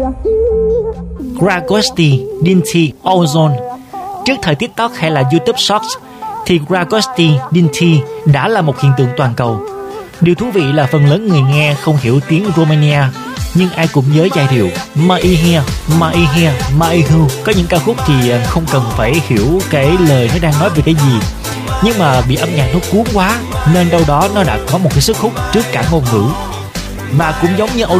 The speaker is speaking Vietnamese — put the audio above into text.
Dragosti Dinti Ozone. Trước thời TikTok hay là YouTube Shorts thì Dragosti Dinti đã là một hiện tượng toàn cầu. Điều thú vị là phần lớn người nghe không hiểu tiếng Romania, nhưng ai cũng nhớ giai điệu Maihia, Maihia, Maihu. Có những ca khúc thì không cần phải hiểu cái lời nó đang nói về cái gì, nhưng mà bị âm nhạc nó cuốn quá nên đâu đó nó đã có một cái sức hút trước cả ngôn ngữ. Và cũng giống như